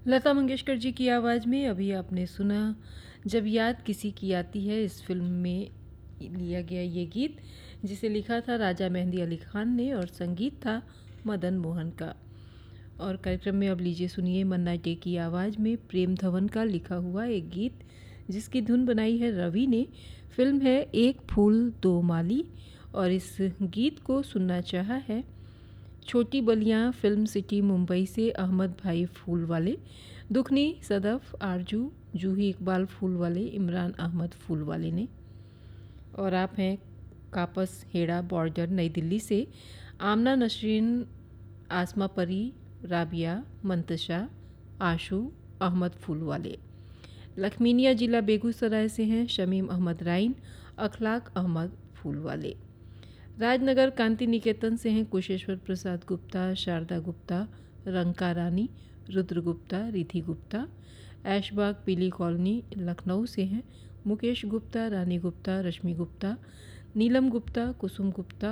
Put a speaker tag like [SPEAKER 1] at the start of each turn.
[SPEAKER 1] लता मंगेशकर जी की आवाज़ में अभी आपने सुना जब याद किसी की आती है। इस फिल्म में लिया गया ये गीत जिसे लिखा था राजा मेहंदी अली खान ने और संगीत था मदन मोहन का। और कार्यक्रम में अब लीजिए सुनिए मन्ना डे की आवाज़ में प्रेम धवन का लिखा हुआ एक गीत जिसकी धुन बनाई है रवि ने। फिल्म है एक फूल दो माली और इस गीत को सुनना चाहा है छोटी बलियाँ फिल्म सिटी मुंबई से अहमद भाई फूल वाले, दुखनी सदफ आरजू जूही इकबाल फूल वाले, इमरान अहमद फूल वाले ने। और आप हैं कापस हेड़ा बॉर्डर नई दिल्ली से आमना नसरीन आसमा परी राबिया मंतशा आशू अहमद फूल वाले। लखमीनिया जिला बेगूसराय से हैं शमीम अहमद राइन अखलाक अहमद फूल वाले। राजनगर कांति निकेतन से हैं कुशेश्वर प्रसाद गुप्ता शारदा गुप्ता रंका रानी रुद्र गुप्ता रिधि गुप्ता। ऐशबाग पीली कॉलोनी लखनऊ से हैं मुकेश गुप्ता रानी गुप्ता रश्मि गुप्ता नीलम गुप्ता कुसुम गुप्ता